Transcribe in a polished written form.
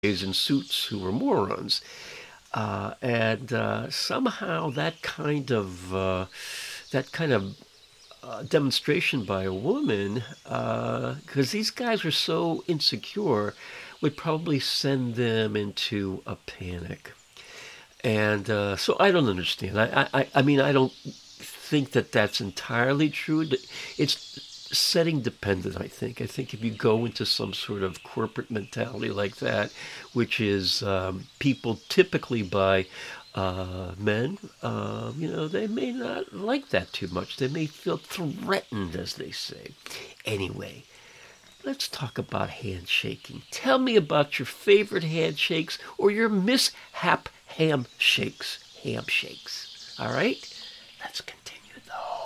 in suits who were morons. And somehow that kind of demonstration by a woman, because these guys are so insecure, would probably send them into a panic. And so I don't understand. I mean, I don't think that that's entirely true. It's setting dependent, I think. I think if you go into some sort of corporate mentality like that, which is people typically by men, they may not like that too much. They may feel threatened, as they say. Anyway, let's talk about handshaking. Tell me about your favorite handshakes or your mishap ham shakes. Ham shakes. All right? Let's continue.